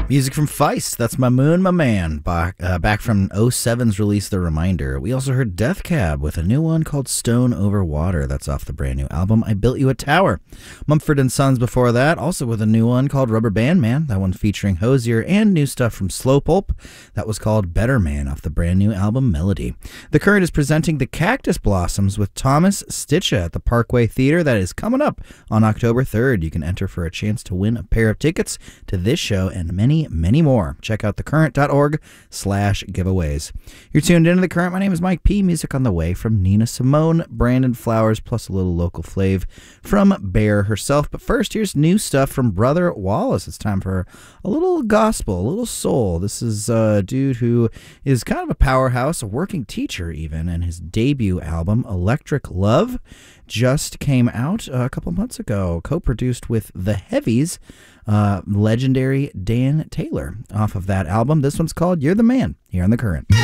Music from Feist, that's My Moon, My Man, back from '07's release, The Reminder. We also heard Death Cab with a new one called Stone Over Water. That's off the brand new album, I Built You a Tower. Mumford & Sons before that, also with a new one called Rubber Band Man, that one featuring Hozier, and new stuff from Slow Pulp. That was called Better Man off the brand new album, Melody. The Current is presenting The Cactus Blossoms with Thomas Stitcha at the Parkway Theater. That is coming up on October 3rd. You can enter for a chance to win a pair of tickets to this show and many more. Check out thecurrent.org/giveaways. You're tuned into The Current. My name is Mike P. Music on the way from Nina Simone, Brandon Flowers, plus a little local flav from Bear herself. But first, here's new stuff from Brother Wallace. It's time for a little gospel, a little soul. This is a dude who is kind of a powerhouse, a working teacher even, and his debut album, Electric Love, just came out a couple months ago, co-produced with The Heavies, legendary Dan Taylor. Off of that album, this one's called You're the Man, here on The Current.